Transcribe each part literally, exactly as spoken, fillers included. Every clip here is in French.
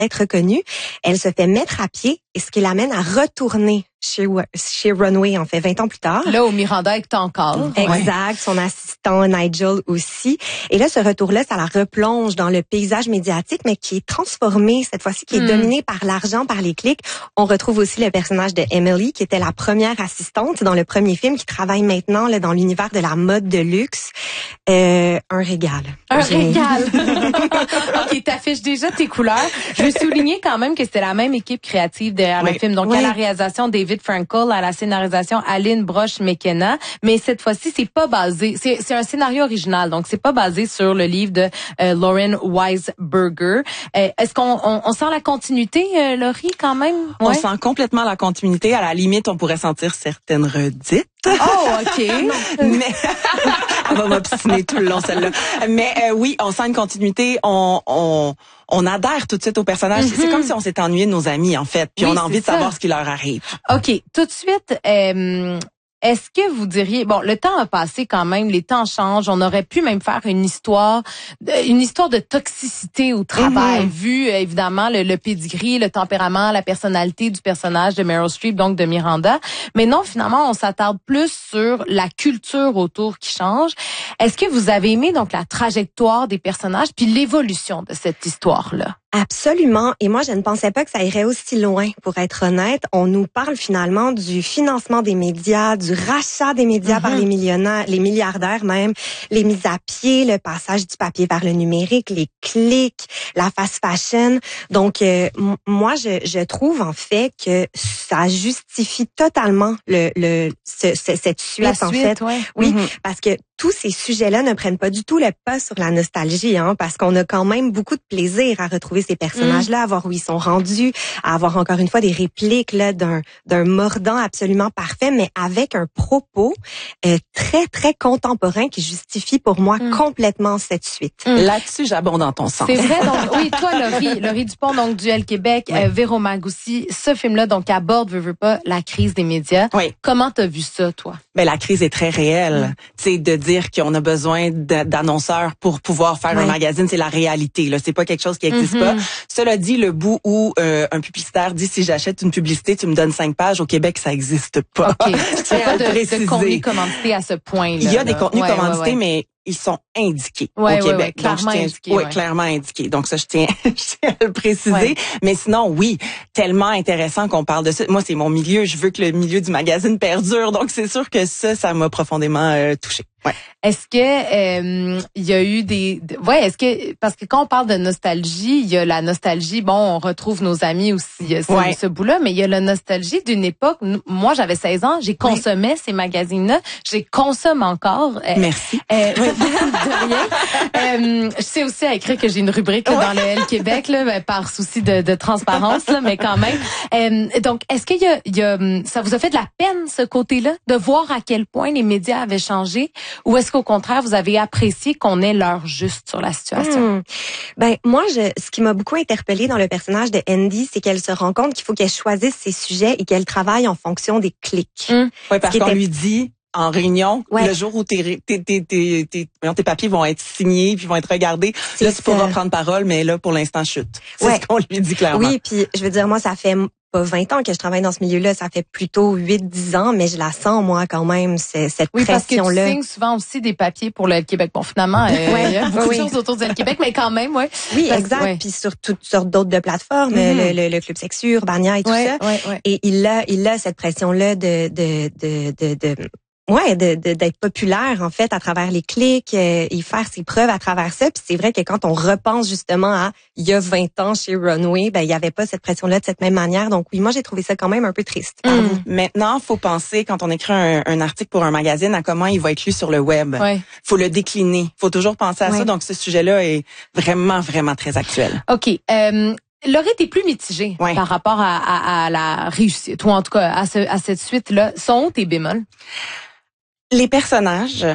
être reconnue. Elle se fait mettre à pied et ce qui l'amène à retourner chez, chez Runway, en fait, vingt ans plus tard. Là, où Miranda est encore. Exact. Ouais. Son assistant Nigel aussi. Et là, ce retour-là, ça la replonge dans le paysage médiatique, mais qui est transformé, cette fois-ci, qui est mm. dominé par l'argent, par les clics. On retrouve aussi le personnage de Emily, qui était la première assistante dans le premier film, qui travaille maintenant là, dans l'univers de la mode de luxe. Euh, un régal. Un régal. OK, t'affiches déjà tes couleurs. Je veux souligner quand même que c'était la même équipe créative derrière oui. le film. Donc, oui. à la réalisation, David Frankel, à la scénarisation, Aline Brosh-McKenna. Mais cette fois-ci, c'est pas basé, c'est, c'est un scénario original. Donc, c'est pas basé sur le livre de euh, Lauren Weisberger. Euh, est-ce qu'on on, on sent la continuité, euh, Laurie, quand même? Ouais. On sent complètement la continuité. À la limite, on pourrait sentir certaines redites. Oh, OK. Mais elle va m'obstiner tout le long, celle-là. Mais euh, oui, on sent une continuité. On, on, on adhère tout de suite au personnage. Mm-hmm. C'est comme si on s'était ennuyé de nos amis, en fait. Puis oui, on a envie de savoir ce qui leur arrive. OK. Tout de suite, euh, est-ce que vous diriez, bon, le temps a passé quand même, les temps changent, on aurait pu même faire une histoire, une histoire de toxicité au travail, mm-hmm. vu évidemment le, le pedigree, le tempérament, la personnalité du personnage de Meryl Streep, donc de Miranda. Mais non, finalement, on s'attarde plus sur la culture autour qui change. Est-ce que vous avez aimé donc la trajectoire des personnages puis l'évolution de cette histoire-là? Absolument. Et moi, je ne pensais pas que ça irait aussi loin, pour être honnête. On nous parle finalement du financement des médias, du rachat des médias mm-hmm. par les millionnaires, les milliardaires même, les mises à pied, le passage du papier vers le numérique, les clics, la fast fashion. Donc, euh, m- moi, je, je trouve en fait que ça justifie totalement le, le ce, ce, cette suite, La en suite, fait. Ouais. Oui, mm-hmm. parce que tous ces sujets-là ne prennent pas du tout le pas sur la nostalgie, hein, parce qu'on a quand même beaucoup de plaisir à retrouver ces personnages-là, à voir où ils sont rendus, à avoir encore une fois des répliques là d'un d'un mordant absolument parfait, mais avec un propos euh, très très contemporain qui justifie pour moi mm. complètement cette suite. Mm. Là-dessus, j'abonde dans ton sens. C'est vrai. Donc oui, toi, Laurie, Laurie Dupont, donc du L Québec, oui. euh, Véro Magoussi, ce film-là donc aborde, veux, veux pas, la crise des médias. Oui. Comment t'as vu ça, toi? Ben la crise est très réelle. Mm. Tu sais, de dire qu'on a besoin d'annonceurs pour pouvoir faire oui. un magazine, c'est la réalité. Là, c'est pas quelque chose qui n'existe mm-hmm. pas. Cela dit, le bout où euh, un publicitaire dit si j'achète une publicité, tu me donnes cinq pages, au Québec, ça existe pas. OK. C'est pas de, de contenu commandité à ce point-là. Il y a des là. contenus ouais, commandités, ouais, ouais. mais ils sont indiqués ouais, au ouais, Québec. Ouais, clairement Donc, je tiens, indiqués. Oui, ouais. clairement indiqués. Donc ça, je tiens, je tiens à le préciser. Ouais. Mais sinon, oui, tellement intéressant qu'on parle de ça. Moi, c'est mon milieu. Je veux que le milieu du magazine perdure. Donc c'est sûr que ça, ça m'a profondément euh, touchée. Ouais. Est-ce que euh, il y a eu des ouais, est-ce que parce que quand on parle de nostalgie, il y a la nostalgie, bon, on retrouve nos amis aussi ce, ouais. ce bout-là, mais il y a la nostalgie d'une époque. Moi, j'avais seize ans, j'ai consommé oui. ces magazines-là, je les consomme encore. Euh, Merci. Euh, de rien. Euh, je sais aussi à écrire que j'ai une rubrique là, ouais. dans le L Québec là, ben, par souci de, de transparence là, mais quand même. Euh, donc, est-ce qu'il y a, il y a ça vous a fait de la peine ce côté-là de voir à quel point les médias avaient changé? Ou est-ce qu'au contraire, vous avez apprécié qu'on ait l'heure juste sur la situation? Mmh. Ben moi, je, ce qui m'a beaucoup interpellée dans le personnage de Andy, c'est qu'elle se rend compte qu'il faut qu'elle choisisse ses sujets et qu'elle travaille en fonction des clics. Mmh. Oui, parce qu'on était... lui dit en réunion, ouais. le jour où tes, tes, tes, tes, tes, tes papiers vont être signés puis vont être regardés, c'est là, tu pourras prendre parole, mais là, pour l'instant, chute. C'est ouais. ce qu'on lui dit clairement. Oui, puis je veux dire, moi, ça fait pas vingt ans que je travaille dans ce milieu-là, ça fait plutôt huit dix ans, mais je la sens, moi, quand même, c'est, cette oui, pression-là. Oui, parce que tu signes souvent aussi des papiers pour le Québec. Bon, finalement, euh, ouais, il y a beaucoup oui. de choses autour du Québec, mais quand même, ouais. Oui, parce, exact. Ouais. Puis sur toutes sortes d'autres de plateformes, mm-hmm. le, le, le Club Sexu, Urbania et tout ouais, ça. Ouais, ouais. Et il a, il a cette pression-là de, de, de, de, de Ouais, de, de, d'être populaire en fait à travers les clics, euh, et faire ses preuves à travers ça. Puis c'est vrai que quand on repense justement à il y a vingt ans chez Runway, ben il y avait pas cette pression-là de cette même manière. Donc oui, moi j'ai trouvé ça quand même un peu triste. Mmh. Maintenant, faut penser quand on écrit un, un article pour un magazine à comment il va être lu sur le web. Ouais. Faut le décliner. Faut toujours penser à ouais. ça. Donc ce sujet-là est vraiment vraiment très actuel. Ok. Euh... Laurie, t'es plus mitigée ouais. par rapport à, à, à la réussite, ou en tout cas à, ce, à cette suite-là. Sont où tes bémols? Les personnages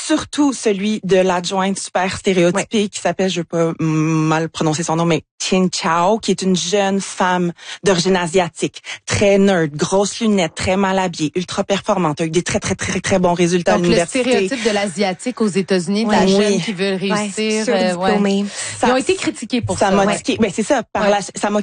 surtout celui de l'adjointe super stéréotypée ouais. qui s'appelle, je vais pas mal prononcer son nom, mais Tien Chao, qui est une jeune femme d'origine asiatique, très nerd, grosses lunettes, très mal habillée, ultra performante, avec des très, très, très, très bons résultats Donc, à l'université. Donc, le stéréotype de l'asiatique aux États-unis, de ouais. la jeune oui. qui veut réussir. Ouais, euh, ouais. Ils ont été critiqués pour ça. Ça m'a ouais. tiqué. Ben, c'est ça. Par ouais. la, ça m'a